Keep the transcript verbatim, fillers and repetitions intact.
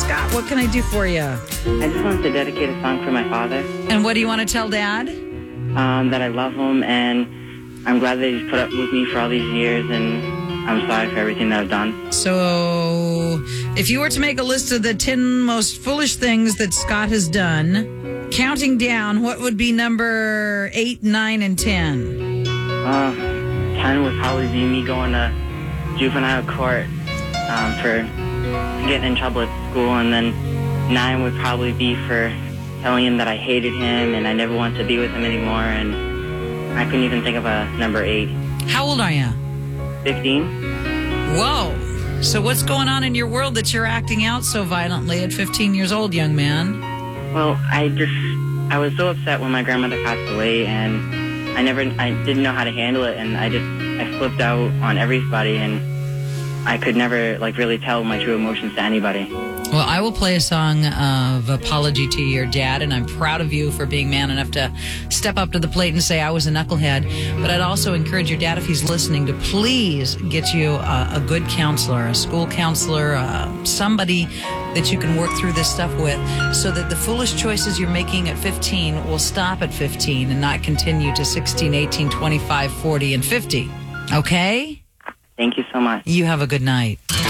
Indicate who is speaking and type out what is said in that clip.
Speaker 1: Scott, what can I do for you?
Speaker 2: I just wanted to dedicate a song for my father.
Speaker 1: And what do you want to tell Dad?
Speaker 2: Um, that I love him, and I'm glad that he's put up with me for all these years, and I'm sorry for everything that I've done.
Speaker 1: So, if you were to make a list of the ten most foolish things that Scott has done, counting down, what would be number eight, nine, and ten?
Speaker 2: Uh, ten would probably be me going to juvenile court um, for getting in trouble at school, and then nine would probably be for telling him that I hated him and I never wanted to be with him anymore, and I couldn't even think of a number eight.
Speaker 1: How old are you?
Speaker 2: fifteen.
Speaker 1: Whoa. So what's going on in your world that you're acting out so violently at fifteen years old, young man?
Speaker 2: Well, I just, I was so upset when my grandmother passed away, and I never, I didn't know how to handle it, and I just, I flipped out on everybody, and I could never, like, really tell my true emotions to anybody.
Speaker 1: Well, I will play a song of apology to your dad, and I'm proud of you for being man enough to step up to the plate and say I was a knucklehead. But I'd also encourage your dad, if he's listening, to please get you a, a good counselor, a school counselor, uh, somebody that you can work through this stuff with, so that the foolish choices you're making at fifteen will stop at fifteen and not continue to sixteen, eighteen, twenty-five, forty, and fifty. Okay?
Speaker 2: Thank you so much.
Speaker 1: You have a good night.